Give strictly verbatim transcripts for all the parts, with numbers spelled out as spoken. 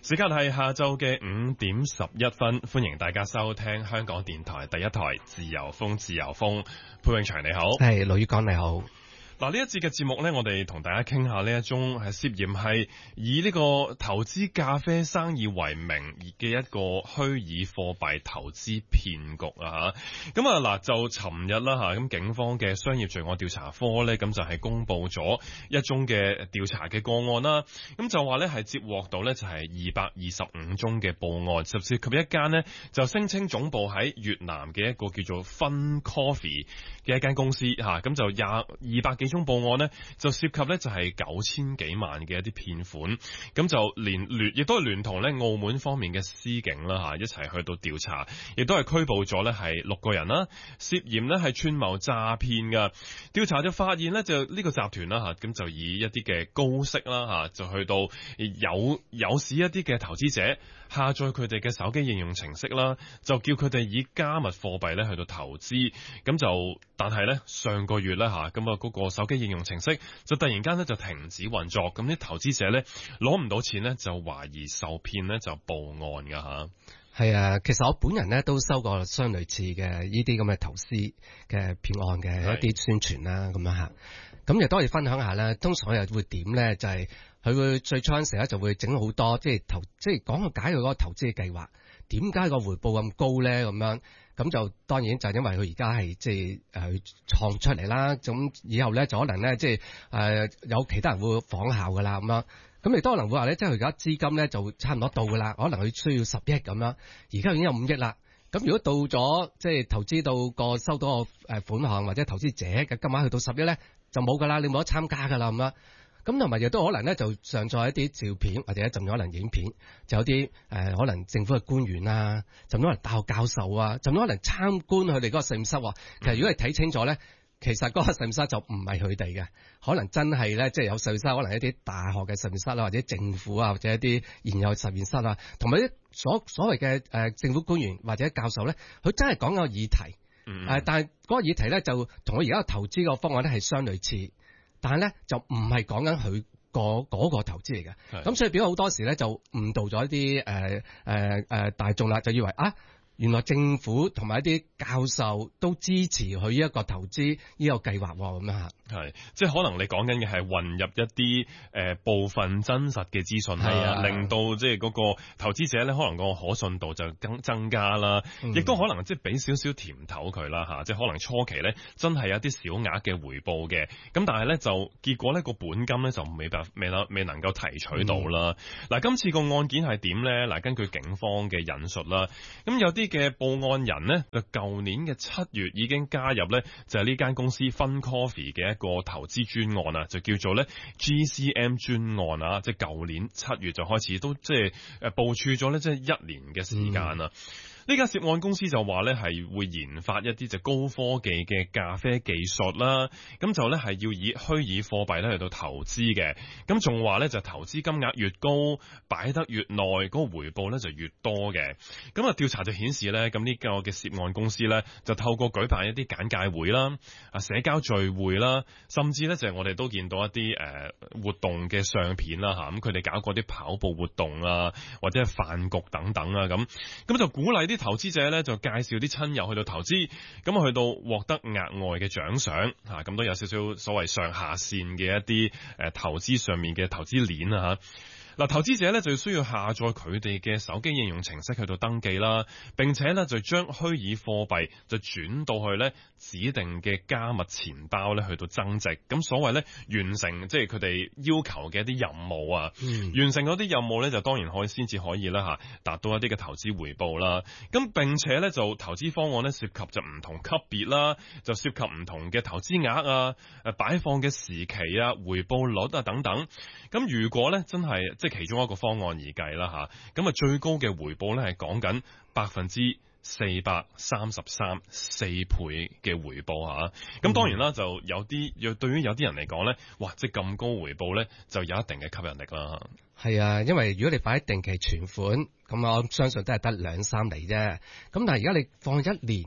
時間係下晝嘅五點十一分，歡迎大家收聽香港電台第一台自由風自由風。潘永祥你好， 係盧宇港你好。 嗱，呢一節嘅節目呢，我哋同大家傾下呢一宗係涉嫌係以呢個投資咖啡生意為名嘅一個虛擬貨幣投資騙局啊嚇。咁啊嗱，就尋日啦嚇，咁警方嘅商業罪案調查科呢，咁就係公布咗一宗嘅調查嘅個案啦。咁就話呢係接獲到呢就係二百二十五宗嘅報案，甚至及一間呢就聲稱總部喺越南嘅一個叫做 Fun Coffee 嘅一間公司嚇，咁就廿二百幾宗報案呢，就涉及呢就係九千幾萬嘅一啲騙款，咁就連聯亦都係聯同呢澳門方面嘅司警啦嚇，一齊去到調查，亦都係拘捕咗呢係六個人啦，涉嫌呢係串謀詐騙噶。調查就發現呢，就呢個集團啦嚇，咁就以一啲嘅高息啦嚇，就去到有有使一啲嘅投資者下載佢哋嘅手機應用程式啦，就叫佢哋以加密貨幣咧去到投資，咁就但係咧上個月咧吓，咁啊嗰個手機應用程式就突然間咧就停止運作，咁啲投資者咧攞唔到錢咧就懷疑受騙咧就報案噶吓。 係啊，其實我本人咧都收過相類似嘅呢啲咁嘅投資嘅騙案嘅一啲宣傳啦，咁樣吓，咁亦都可以分享下啦。通常我又會點咧，就係、是、佢會最初嗰陣時咧就會整好多，即係投，即係講個解佢嗰個投資嘅計劃，點解個回報咁高咧？咁樣咁就當然就係因為佢而家係即係誒創出嚟啦，咁以後咧就可能咧即係誒有其他人會仿效噶啦，咁樣。咁亦都可能會話咧，即係佢而家資金咧就差唔多到噶啦，可能佢需要十億咁樣，而家已經有五億啦。咁如果到咗即係投資到個收到個誒款項或者投資者嘅金額去到十億咧，就冇噶啦，你冇得參加噶啦咁樣。咁同埋亦都可能咧就上載一啲照片或者甚至可能影片，就有啲誒、呃、可能政府嘅官員啊，甚至可能大學教授啊，甚至可能參觀佢哋嗰個實驗室。其實如果你睇清楚咧，其實嗰個實驗室就唔係佢哋嘅，可能真係咧，即係有實驗室，可能一啲大學嘅實驗室啦，或者政府啊，或者一啲現有實驗室啊，同埋啲所所謂嘅誒政府官員或者教授咧，佢真係講個議題，誒、嗯呃，但係嗰個議題咧就同我而家嘅投資個方案咧係相類似，但係咧就唔係講緊佢個嗰個投資嚟嘅，咁所以變咗好多時咧就誤導咗一啲誒誒誒大眾啦，就以為啊。原來政府同埋一啲教授都支持佢呢一個投資呢個計劃咁樣嚇， 係即係可能你講緊嘅係混入一啲誒、呃、部分真實嘅資訊啦，啊、令到即係嗰個投資者咧可能個可信度就更增加啦，亦、嗯、都可能即係俾少少甜頭佢啦嚇，即係可能初期咧真係有啲小額嘅回報嘅，咁但係咧就結果咧個本金咧就未辦未能未能夠提取到啦。嗱、嗯，今次個案件係點咧？嗱，根據警方嘅引述啦，咁有啲嘅報案人呢，就舊年嘅七月已經加入呢，就係呢間公司 Fun Coffee 嘅一個投資專案啊，就叫做呢 G C M 專案啊，即係舊年七月就開始都即係誒部署咗呢，即係一年嘅時間啊。呢間涉案公司就話咧係會研發一啲就高科技嘅咖啡技術啦，咁就咧係要以虛擬貨幣咧嚟到投資嘅，咁仲話咧就投資金額越高，擺得越耐，嗰個回報咧就越多嘅。咁啊調查就顯示咧，咁呢個嘅涉案公司咧就透過舉辦一啲簡介會啦、啊社交聚會啦，甚至咧就係我哋都見到一啲誒活動嘅相片啦嚇，咁佢哋搞過啲跑步活動啊，或者係飯局等等啊，咁咁就鼓勵啲投資者咧就介紹啲親友去到投資，咁去到獲得額外嘅獎賞吓，咁都有少少所謂上下線嘅一啲誒投資上面嘅投資鏈啊吓。嗱，投資者咧就需要下載佢哋嘅手機應用程式去到登記啦，並且咧就將虛擬貨幣就轉到去咧指定嘅加密錢包咧去到增值。咁所謂咧完成即係佢哋要求嘅一啲任務啊，嗯、完成嗰啲任務咧就當然可以先至可以啦嚇，達到一啲嘅投資回報啦。咁並且咧就投資方案咧涉及就唔同級別啦，就涉及唔同嘅投資額啊、誒擺放嘅時期啊、回報率啊等等。咁如果咧真係即係其中一個方案而計啦嚇，咁啊最高嘅回報咧係講緊百分之四百三十三四倍嘅回報嚇。咁當然啦，就有啲若對於有啲人嚟講咧，哇！即係咁高回報咧，就有一定嘅吸引力啦。 係啊，因為如果你擺喺定期存款，咁我相信都係得兩三厘啫。咁但係而家你放一年，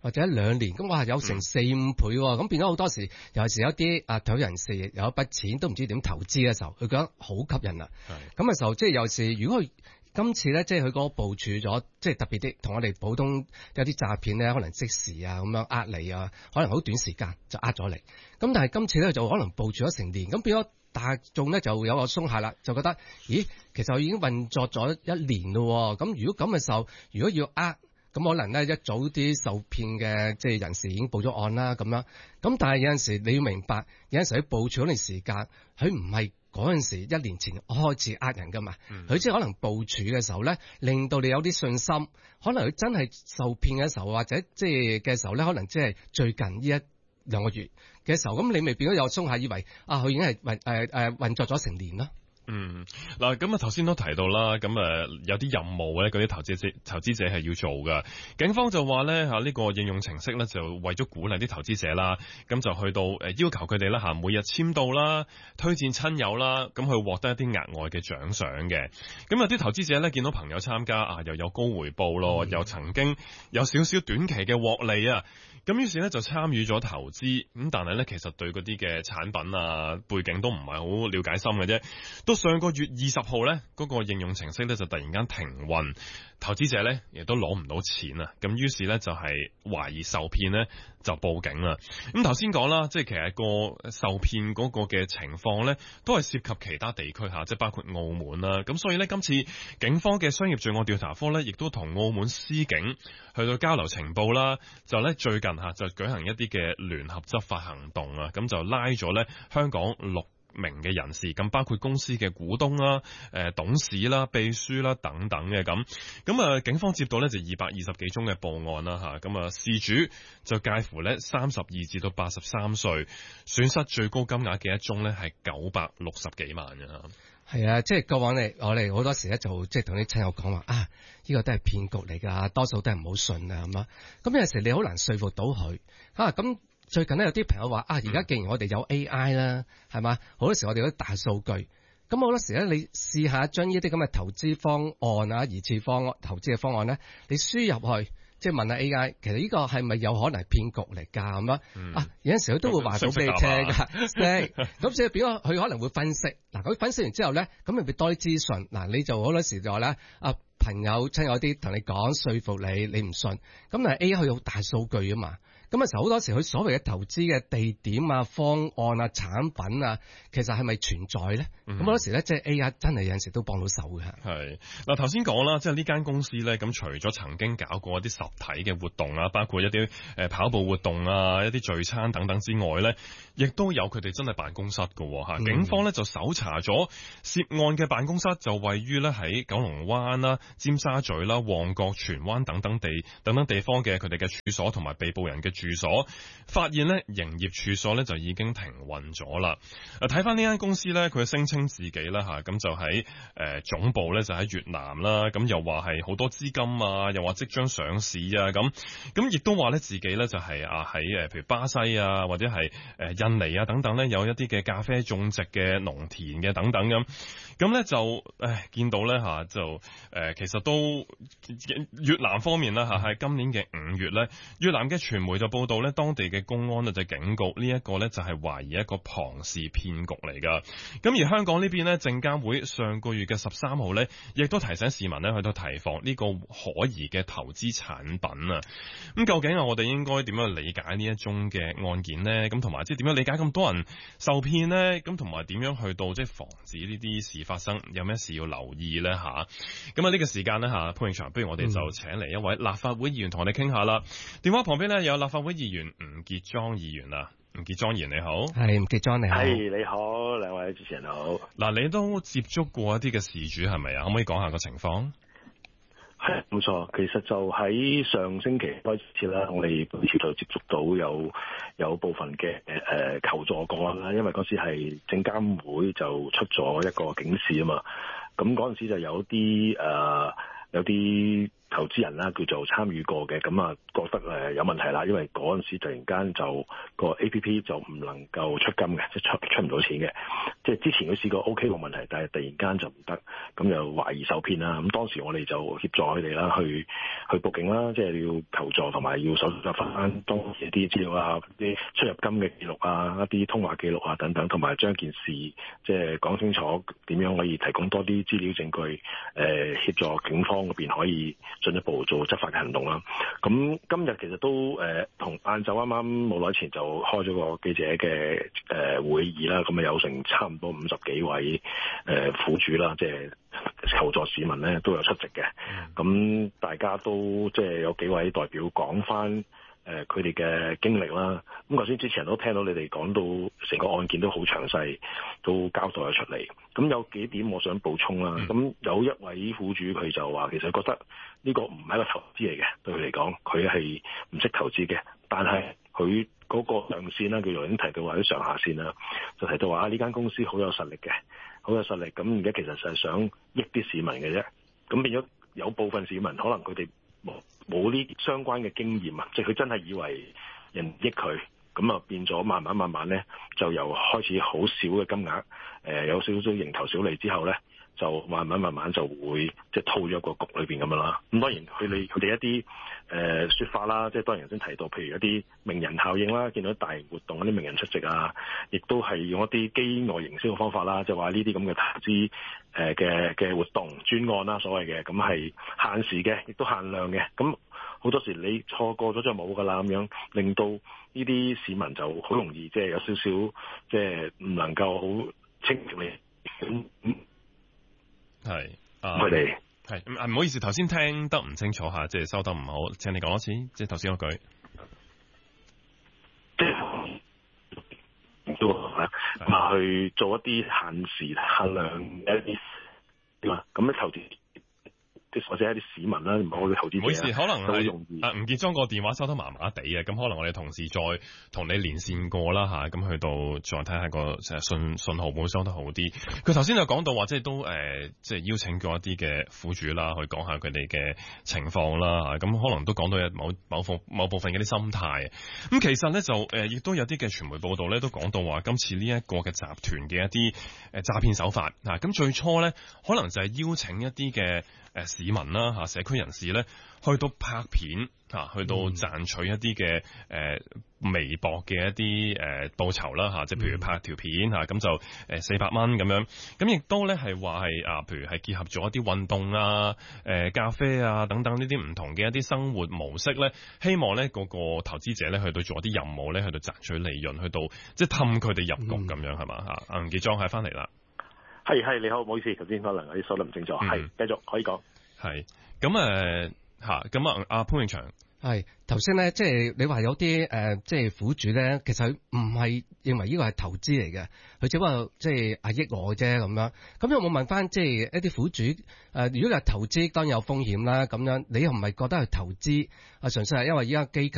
或者一兩年，咁哇有成四五倍喎，咁變咗好多時，尤其是有啲啊退休人士有一筆錢都唔知點投資嘅時候，佢覺得好吸引啦。咁嘅時候，即係有時如果佢今次咧，即係佢嗰個部署咗，即係特別啲同我哋普通有啲詐騙咧，可能即時啊咁樣呃你啊，可能好短時間就呃咗你。咁但係今次咧就可能部署咗成年，咁變咗大眾咧就有個鬆懈啦，就覺得咦，其實已經運作咗一年咯。咁如果咁嘅時候，如果要呃，咁可能咧一早啲受騙嘅即係人士已經報咗案啦咁樣。咁但係有陣時你要明白，有陣時喺部署嗰段時間，佢唔係嗰陣時一年前開始呃人噶嘛，佢即係可能部署嘅時候咧，令到你有啲信心，可能佢真係受騙嘅時候，或者即係嘅時候咧，可能即係最近呢一兩個月嘅時候，咁你咪變咗有鬆懈，以為啊佢已經係運誒誒運作咗成年啦。 嗯，嗱，咁啊頭先都提到啦，咁誒有啲任務咧，嗰啲投資者投資者係要做噶。警方就話咧嚇呢個應用程式咧，就為咗鼓勵啲投資者啦，咁就去到誒要求佢哋啦嚇每日簽到啦，推薦親友啦，咁去獲得一啲額外嘅獎賞嘅。咁有啲投資者咧見到朋友參加啊，又有高回報咯，嗯、又曾經有少少短期嘅獲利啊。咁於是咧就參與咗投資，咁但係咧其實對嗰啲嘅產品啊背景都唔係好了解深嘅啫。到上個月二十號咧，嗰個應用程式咧就突然間停運，投資者咧亦都攞唔到錢啊。咁於是咧就係懷疑受騙咧就報警啦。咁頭先講啦，即係其實個受騙嗰個嘅情況咧，都係涉及其他地區嚇，即係包括澳門啦。咁所以咧今次警方嘅商業罪案調查科咧，亦都同澳門司警去到交流情報啦，就咧最近嚇就舉行一啲嘅聯合執法行動啊，咁就拉咗咧香港六名嘅人士，咁包括公司嘅股東啦、誒董事啦、秘書啦等等嘅咁，咁啊警方接到咧就二百二十幾宗嘅報案啦嚇，咁啊事主就介乎咧三十二至到八十三歲，損失最高金額嘅一宗咧係九百六十幾萬嘅嚇。 係啊，即係過往嚟，我哋好多時咧就即係同啲親友講話啊，呢、呢個都係騙局嚟㗎，多數都係唔好信啊咁樣。咁有時你好難說服到佢啊。咁最近呢，有啲朋友話啊，而家既然我哋有 A I 啦，係嘛，好多時我哋有啲大數據，咁好多時咧你試下將呢啲咁嘅投資方案啊、疑似方案、投資嘅方案咧，你輸入去。即係問下 A I，其實呢個係咪有可能係騙局嚟㗎咁啊？嗯、啊，有陣時佢都會話到俾你聽㗎，識咁所以變咗佢可能會分析。嗱，佢分析完之後咧，咁咪俾多啲資訊。嗱，你就好多時就話咧，啊朋友親友啲同你講說服你，你唔信。咁但係 A I 佢有大數據啊嘛。咁嘅時候好多時佢所謂嘅投資嘅地點啊、方案啊、產品啊，其實係咪存在咧？咁好、嗯、多時咧，即係 A I 真係有陣時都幫到手嘅。係嗱，頭先講啦，即係呢間公司咧，咁除咗曾經搞過一啲實體嘅活動啊，包括一啲誒跑步活動啊、一啲聚餐等等之外咧，亦都有佢哋真係辦公室㗎嚇。嗯、警方咧就搜查咗涉案嘅辦公室，就位於咧喺九龍灣啦、尖沙咀啦、旺角、荃灣等等地等等地方嘅佢哋嘅處所同埋被捕人嘅住所，發現咧營業處所咧就已經停運咗啦。誒睇翻呢間公司咧，佢聲稱自己啦嚇，咁就喺誒、呃、總部咧就喺越南啦，咁又話係好多資金啊，又話即將上市啊，咁咁亦都話咧自己咧就係啊喺誒譬如巴西啊或者係誒印尼啊等等咧有一啲嘅咖啡種植嘅農田嘅等等咁，咁咧就誒見到咧嚇就誒、呃、其實都越南方面啦嚇喺今年嘅五月咧，越南嘅傳媒就報道咧，當地嘅公安呢就警告呢一個呢就係懷疑一個龐氏騙局嚟噶。咁而香港呢邊呢，證監會上個月嘅十三號呢，亦都提醒市民呢去到提防呢個可疑嘅投資產品啊。咁究竟啊，我哋應該點樣理解呢一宗嘅案件呢？咁同埋即係點樣理解咁多人受騙呢？咁同埋點樣去到即係防止呢啲事發生？有咩事要留意呢？吓，咁啊呢個時間呢，吓，潘永祥，不如我哋就請嚟一位立法會議員同我哋傾下啦。電話旁邊呢，有立法會議員吳傑莊議員啊，吳傑莊議員你好。 係吳傑莊你好。 係你好，兩位主持人好。 嗱，你都接觸過一啲嘅事主係咪啊？可唔可以講下個情況？ 係冇錯，其實就喺上星期開始啦，我哋本次就接觸到有有部分嘅誒、呃、求助個案啦，因為嗰時係證監會就出咗一個警示啊嘛，咁嗰陣時就有啲誒有啲投資人啦，叫做參與過嘅，咁啊覺得誒有問題啦，因為嗰陣時突然間就個 A P P 就唔能夠出金嘅，即係出出唔到錢嘅。即係之前佢試過 O K 冇問題，但係突然間就唔得，咁又懷疑受騙啦。咁當時我哋就協助佢哋啦，去去報警啦，即係要求助同埋要搜集翻當時一啲資料啊，啲出入金嘅記錄啊，一啲通話記錄啊等等，同埋將件事即係講清楚，點樣可以提供多啲資料證據，誒、呃、協助警方嗰邊可以進一步做執法嘅行動啦。咁今日其實都誒同晏晝啱啱冇耐前就開咗個記者嘅誒、呃、會議啦。咁啊有成差唔多五十幾位誒、呃、苦主啦，即係求助市民咧都有出席嘅。咁大家都即係有幾位代表講翻誒佢哋嘅經歷啦。咁頭先之前都聽到你哋講到成個案件都好詳細，都交代咗出嚟。咁有幾點我想補充啦。咁有一位苦主佢就話，其實覺得呢個唔係一個投資嚟嘅，對佢嚟講，佢係唔識投資嘅。但係佢嗰個上線啦，叫做已經提到話啲上下線啦，就提到話啊呢間公司好有實力嘅，好有實力。咁而家其實就係想益啲市民嘅啫。咁變咗有部分市民可能佢哋冇冇呢相關嘅經驗啊，即係佢真係以為人益佢。咁啊變咗慢慢慢慢咧，就由開始好少嘅金額，誒、呃、有少少蠅頭小利之後咧，就慢慢慢慢就會即係套咗個局裏邊咁樣啦。咁當然佢哋佢哋一啲誒説法啦，即係當然先提到，譬如一啲名人效應啦，見到大型活動嗰啲名人出席啊，亦都係用一啲飢餓營銷嘅方法啦，就話呢啲咁嘅投資誒嘅嘅活動專案啦，所謂嘅咁係限時嘅，亦都限量嘅。咁好多時你錯過咗就冇㗎啦，咁樣令到呢啲市民就好容易即係有少少即係唔能夠好清楚你咁係啊， 佢哋係唔好意思，頭先聽得唔清楚嚇，即係收得唔好，請你講多次，即係頭先嗰句， 即係都話去做一啲限時限量嘅一啲點啊，咁咧投資。或者一啲市民啦，唔好去投資者。唔好意思， 可能係啊，吳傑莊個電話收得麻麻地啊，咁可能我哋同事再同你連線過啦嚇，咁去到再睇下個信信號會唔會收得好啲。佢頭先就講到話，即係都誒，即係邀請過一啲嘅苦主啦，去講下佢哋嘅情況啦嚇，咁可能都講到有某某部某部分嘅啲心態。咁其實咧就誒，亦都有啲嘅傳媒報道咧，都講到話今次呢一個嘅集團嘅一啲誒詐騙手法嚇，咁最初咧可能就係邀請一啲嘅誒市民啦嚇，社區人士咧去到拍片嚇，去到賺取一啲嘅誒微薄嘅一啲誒報酬啦嚇，即係譬如拍條片嚇，咁就誒四百蚊咁樣，咁亦都咧係話係啊，譬如係結合咗一啲運動啊、誒咖啡啊等等呢啲唔同嘅一啲生活模式咧，希望咧嗰個投資者咧去到做一啲任務咧，去到賺取利潤，去到即係氹佢哋入局咁樣係嘛嚇？阿吳傑莊係翻嚟啦。 係係，你好，唔好意思，頭先可能有啲收得唔清楚，係、嗯、繼續可以講。 係咁誒嚇，咁啊阿潘永祥係頭先咧，即係你話有啲誒，即係苦主咧，其實佢唔係認為呢個係投資嚟嘅，佢只不過即係壓抑我啫咁樣。咁有冇問翻即係一啲苦主誒、呃？如果係投資，當然有風險啦。咁樣你又唔係覺得係投資啊？純粹係因為依家機構。